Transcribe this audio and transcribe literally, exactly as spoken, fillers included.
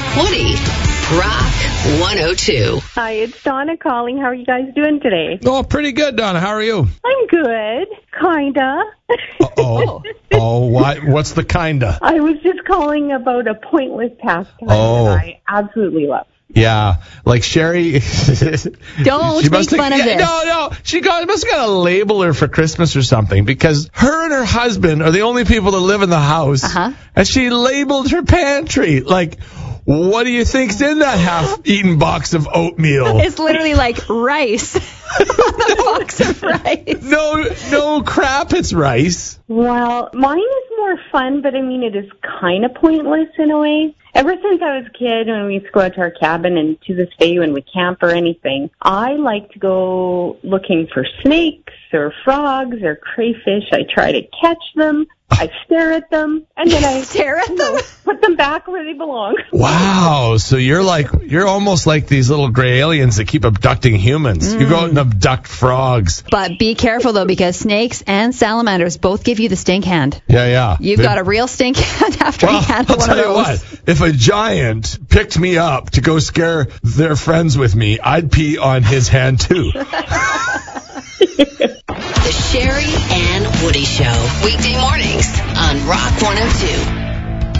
Woody, Rock one oh two. Hi, it's Donna calling. How are you guys doing today? Oh, pretty good, Donna. How are you? I'm good. Kinda. Uh-oh. Oh, what? What's the kinda? I was just calling about a pointless pastime Oh. that I absolutely love. Yeah, like Sherry. Don't she make must have- fun of yeah, this. No, no. She got, must have got a label her for Christmas or something because her and her husband are the only people that live in the house. Uh-huh. And she labeled her pantry. Like, what do you think's in that half-eaten box of oatmeal? It's literally like rice. The box of rice. No, no crap, it's rice. Well, mine is more fun, but I mean, it is kind of pointless in a way. Ever since I was a kid, when we used to go out to our cabin, and to this day when we camp or anything, I like to go looking for snakes or frogs or crayfish. I try to catch them. I stare at them, and then I Stare at you know, them? put them back where they belong. Wow, so you're like, you're almost like these little gray aliens that keep abducting humans. You go out and abduct frogs. But be careful, though, because snakes and salamanders both give you the stink hand. Yeah, yeah. You've They- got a real stink hand after Well, you handle I'll one tell of you those. what, if a giant picked me up to go scare their friends with me, I'd pee on his hand too. The Sherry and Woody Show. Weekday mornings on Rock one oh two.